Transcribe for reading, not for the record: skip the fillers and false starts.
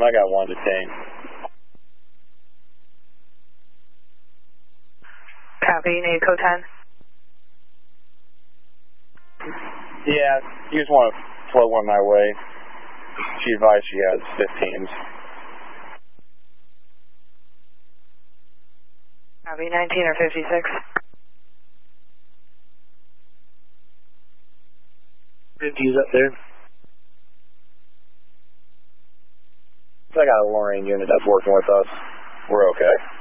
I got one detained. Copy, you need code 10? Yeah, you just want to float one my way. She advised she has 15s. Copy, 19 or 56? 50s up there. I got a Lorraine unit that's working with us. We're okay.